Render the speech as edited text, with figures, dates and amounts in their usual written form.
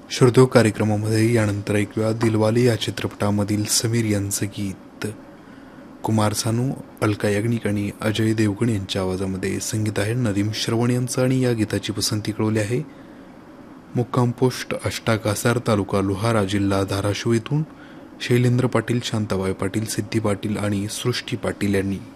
श्रोतो कार्यक्रमामध्ये यानंतर ऐकूया दिलवाले या चित्रपटामधील समीर यांचं गीत. कुमार सानू, अलका याग्निक आणि अजय देवगण यांच्या आवाजामध्ये. संगीत आहे नदीम श्रवण यांचं आणि या गीताची पसंती कळवली आहे मुक्काम पोस्ट अष्टाकासार, तालुका लोहारा, जिल्हा धाराशिव येथून शैलेंद्र पाटील, शांताबाई पाटील, सिद्धी पाटील आणि सृष्टी पाटील यांनी.